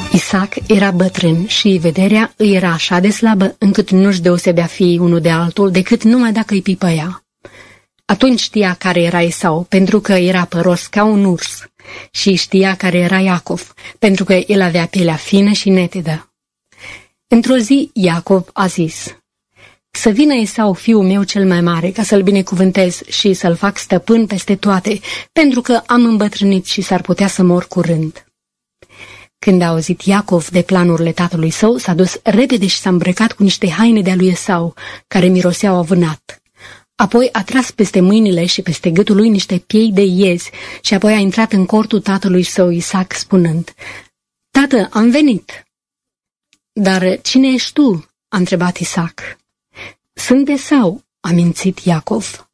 Isaac era bătrân și vederea îi era așa de slabă încât nu-și deosebea fiii unul de altul decât numai dacă îi pipăia. Atunci știa care era Esau, pentru că era păros ca un urs, și știa care era Iacov, pentru că el avea pielea fină și netedă. Într-o zi, Iacov a zis: să vină Esau, fiul meu cel mai mare, ca să-l binecuvântez și să-l fac stăpân peste toate, pentru că am îmbătrânit și s-ar putea să mor curând. Când a auzit Iacov de planurile tatălui său, s-a dus repede și s-a îmbrăcat cu niște haine de-a lui Esau, care miroseau a vânat. Apoi a tras peste mâinile și peste gâtul lui niște piei de iezi și apoi a intrat în cortul tatălui său Isaac, spunând: tată, am venit. Dar cine ești tu? A întrebat Isaac. Sunt Esau, a mințit Iacov.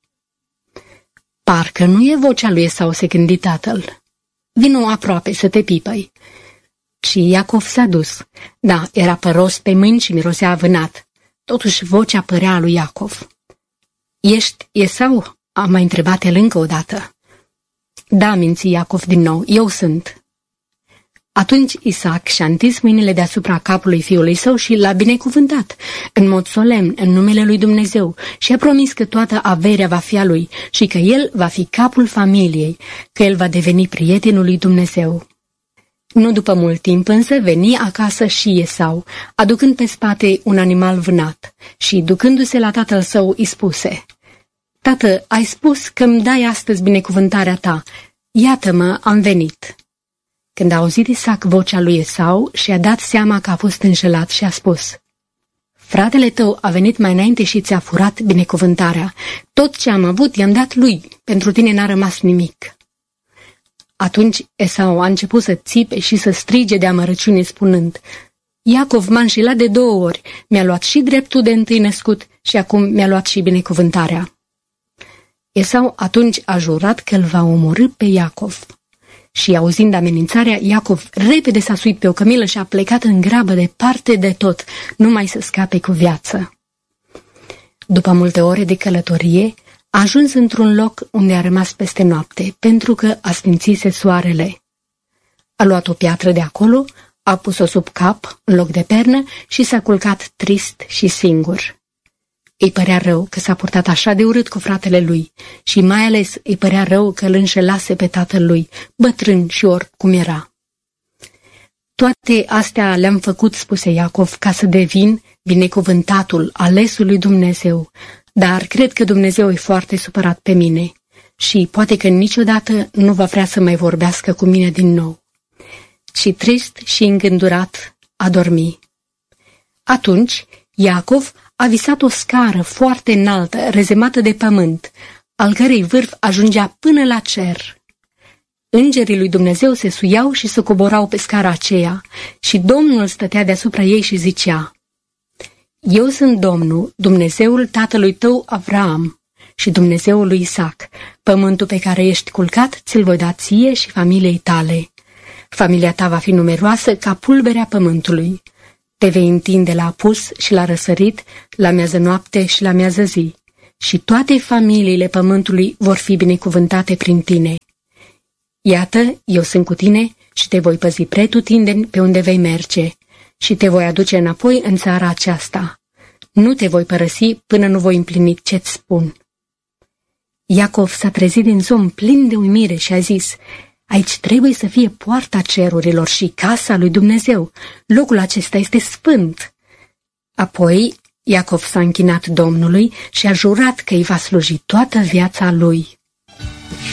Parcă nu e vocea lui Esau, se gândi tatăl. Vino aproape să te pipăi. Și Iacov s-a dus. Da, era păros pe mâini și mirosea a vânat. Totuși vocea părea a lui Iacov. Ești Esau? A mai întrebat el încă o dată. Da, minți Iacov din nou, eu sunt. Atunci Isaac și-a întins mâinile deasupra capului fiului său și l-a binecuvântat, în mod solemn, în numele lui Dumnezeu, și a promis că toată averea va fi a lui și că el va fi capul familiei, că el va deveni prietenul lui Dumnezeu. Nu după mult timp însă veni acasă și Esau, aducând pe spate un animal vânat, și ducându-se la tatăl său îi spuse: tată, ai spus că-mi dai astăzi binecuvântarea ta, iată-mă, am venit. Când a auzit Isaac vocea lui Esau, și-a dat seama că a fost înșelat și a spus: fratele tău a venit mai înainte și ți-a furat binecuvântarea. Tot ce am avut i-am dat lui, pentru tine n-a rămas nimic. Atunci Esau a început să țipe și să strige de amărăciune, spunând: Iacov m-a înșelat de 2 ori, mi-a luat și dreptul de întâi născut și acum mi-a luat și binecuvântarea. Esau atunci a jurat că îl va omorî pe Iacov. Și auzind amenințarea, Iacov repede s-a suit pe o cămilă și a plecat în grabă departe de tot, numai să scape cu viață. După multe ore de călătorie, a ajuns într-un loc unde a rămas peste noapte, pentru că asfințise soarele. A luat o piatră de acolo, a pus-o sub cap, în loc de pernă, și s-a culcat trist și singur. Îi părea rău că s-a purtat așa de urât cu fratele lui și mai ales îi părea rău că îl înșelase pe tatăl lui, bătrân și oricum era. Toate astea le-am făcut, spuse Iacov, ca să devin binecuvântatul, alesul lui Dumnezeu, dar cred că Dumnezeu e foarte supărat pe mine și poate că niciodată nu va vrea să mai vorbească cu mine din nou. Și trist și îngândurat a dormi. Atunci Iacov a visat o scară foarte înaltă, rezemată de pământ, al cărei vârf ajungea până la cer. Îngerii lui Dumnezeu se suiau și se coborau pe scara aceea și Domnul stătea deasupra ei și zicea: Eu sunt Domnul, Dumnezeul tatălui tău Avraam și Dumnezeul lui Isaac. Pământul pe care ești culcat ți-l voi da ție și familiei tale. Familia ta va fi numeroasă ca pulberea pământului. Te vei întinde la apus și la răsărit, la miază noapte și la miază zi, și toate familiile pământului vor fi binecuvântate prin tine. Iată, eu sunt cu tine și te voi păzi pretutindeni pe unde vei merge și te voi aduce înapoi în țara aceasta. Nu te voi părăsi până nu voi împlini ce-ți spun. Iacov s-a trezit din somn plin de uimire și a zis: Aici trebuie să fie poarta cerurilor și casa lui Dumnezeu. Locul acesta este sfânt. Apoi Iacov s-a închinat Domnului și a jurat că îi va sluji toată viața lui.